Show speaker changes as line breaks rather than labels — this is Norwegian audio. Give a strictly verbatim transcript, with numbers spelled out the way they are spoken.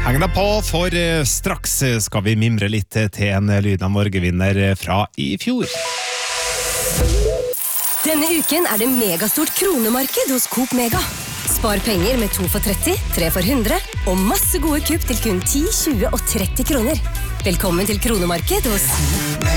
Heng deg på, for straks skal vi mimre litt til en Lyden av Norge-vinner fra i fjor.
Denne uken er det megastort kronemarked hos Coop Mega. Spar penger med to for tretti, tre for hundre, og masse gode kupp til kun ti, tjue og tretti kroner. Velkommen til kronemarked hos